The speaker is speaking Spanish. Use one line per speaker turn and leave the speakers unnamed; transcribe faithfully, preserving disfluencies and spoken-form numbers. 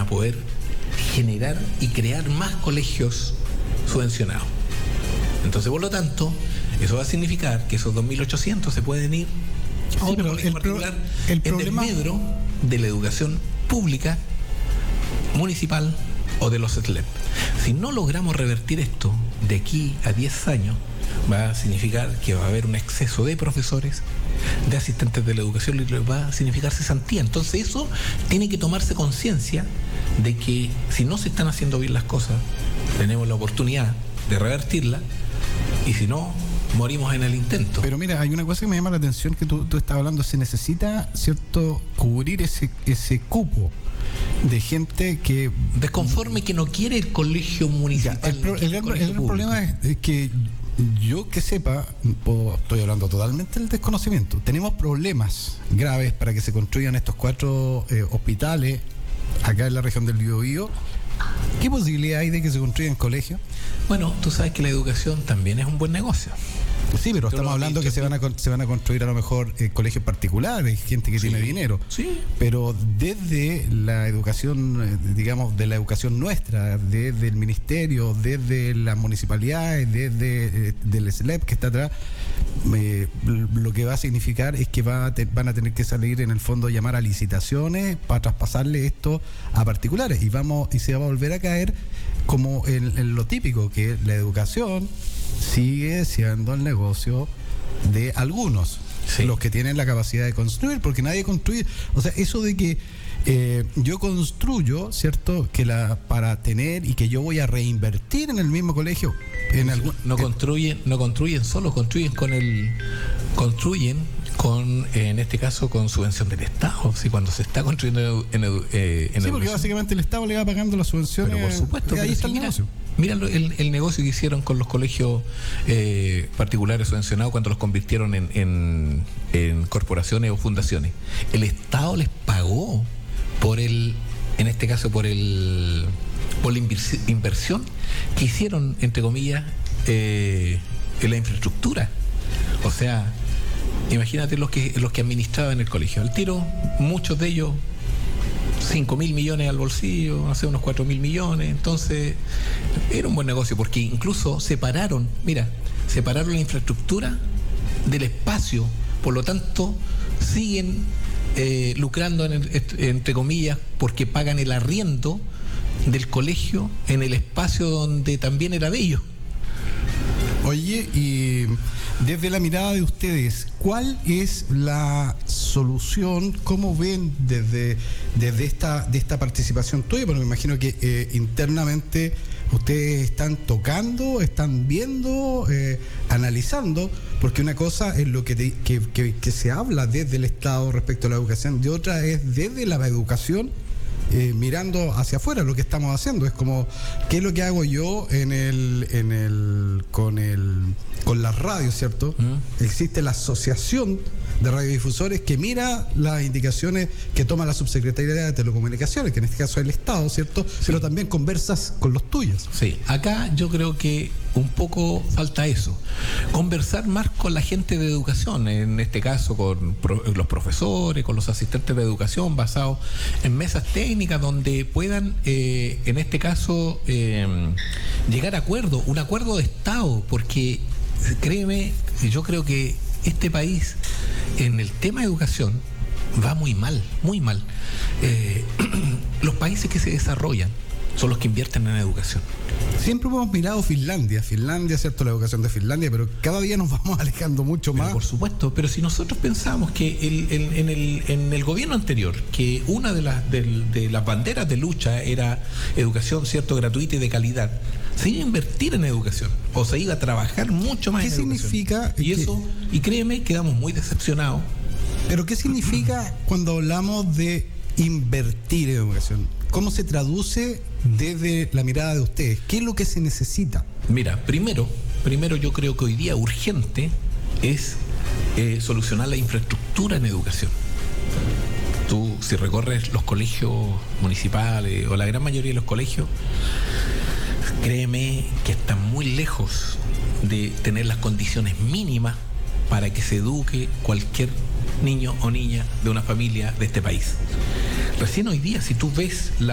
a poder generar y crear más colegios subvencionados. Entonces, por lo tanto, eso va a significar que esos dos mil ochocientos se pueden ir
a otro colegio particular el
en desmedro de la educación pública, municipal o de los S L E P. Si no logramos revertir esto de aquí a diez años, va a significar que va a haber un exceso de profesores, de asistentes de la educación, y va a significar cesantía. Entonces eso tiene que tomarse conciencia de que si no se están haciendo bien las cosas, tenemos la oportunidad de revertirla, y si no, morimos en el intento.
Pero mira, hay una cosa que me llama la atención que tú, tú estás hablando. Se necesita, ¿cierto?, cubrir ese, ese cupo de gente que
desconforme, que no quiere el colegio municipal.
Ya, el, pro, el, el, el problema es, es que yo que sepa, puedo, estoy hablando totalmente del desconocimiento. Tenemos problemas graves para que se construyan estos cuatro eh, hospitales acá en la región del Biobío. ¿Qué posibilidad hay de que se construyan colegios?
Bueno, tú sabes que la educación también es un buen negocio.
Sí, pero estamos hablando que se van a se van a construir a lo mejor eh, colegios particulares, gente que sí, tiene dinero.
Sí.
Pero desde la educación, digamos, de la educación nuestra, desde el ministerio, desde las municipalidades, desde eh, del S L E P que está atrás, eh, lo que va a significar es que va a te, van a tener que salir en el fondo a llamar a licitaciones para traspasarle esto a particulares, y vamos y se va a volver a caer como en, en lo típico, que la educación sigue siendo el negocio de algunos, sí, los que tienen la capacidad de construir, porque nadie construye. O sea, eso de que eh, yo construyo, ¿cierto?, que la para tener y que yo voy a reinvertir en el mismo colegio, en algún,
no
eh, construyen,
no construyen solo, construyen con el construyen con, en este caso, con subvención del Estado. Si cuando se está construyendo en, en, eh, en
sí, porque básicamente el Estado le va pagando las subvenciones.
Pero por supuesto,
ahí está el
mira,
negocio.
Mira el, el negocio que hicieron con los colegios eh, particulares subvencionados cuando los convirtieron en, en, en corporaciones o fundaciones. El Estado les pagó por el, en este caso por el, por la inversión que hicieron, entre comillas, eh, en la infraestructura. O sea, imagínate los que los que administraban el colegio. Al tiro, muchos de ellos, cinco mil millones al bolsillo, hace unos cuatro mil millones. Entonces, era un buen negocio, porque incluso separaron, mira, separaron la infraestructura del espacio. Por lo tanto, siguen eh, lucrando, en el, entre comillas, porque pagan el arriendo del colegio en el espacio donde también era de ellos.
Oye, y desde la mirada de ustedes, ¿cuál es la solución? ¿Cómo ven desde, desde esta, de esta participación tuya? Porque me imagino que eh, internamente ustedes están tocando, están viendo, eh, analizando, porque una cosa es lo que, te, que, que, que se habla desde el Estado respecto a la educación, y otra es desde la educación. Eh, mirando hacia afuera, lo que estamos haciendo es como, ¿qué es lo que hago yo en el, en el, con el, con las radios, ¿cierto? ¿Mm? Existe la asociación de radiodifusores que mira las indicaciones que toma la Subsecretaría de Telecomunicaciones, que en este caso es el Estado, ¿cierto? Sí. Pero también conversas con los tuyos.
Sí, acá yo creo que un poco falta eso, conversar más con la gente de educación, en este caso con pro, los profesores, con los asistentes de educación, basados en mesas técnicas donde puedan, eh, en este caso, eh, llegar a acuerdo, un acuerdo de Estado, porque créeme, yo creo que este país en el tema de educación va muy mal, muy mal. Eh, los países que se desarrollan son los que invierten en educación.
Siempre hemos mirado Finlandia, Finlandia, ¿cierto? La educación de Finlandia, pero cada día nos vamos alejando mucho
pero
más.
Por supuesto, pero si nosotros pensamos que el, el, en, el, en el gobierno anterior, que una de las, de, de las banderas de lucha era educación, ¿cierto?, gratuita y de calidad, se iba a invertir en educación, o se iba a trabajar mucho más en educación.
¿Qué significa?
Y eso, y créeme, quedamos muy decepcionados.
Pero ¿qué significa cuando hablamos de invertir en educación? ¿Cómo se traduce desde la mirada de ustedes? ¿Qué es lo que se necesita?
Mira, primero, primero yo creo que hoy día urgente es eh, solucionar la infraestructura en educación. Tú, si recorres los colegios municipales o la gran mayoría de los colegios, créeme que están muy lejos de tener las condiciones mínimas para que se eduque cualquier niño o niña de una familia de este país. Recién hoy día, si tú ves la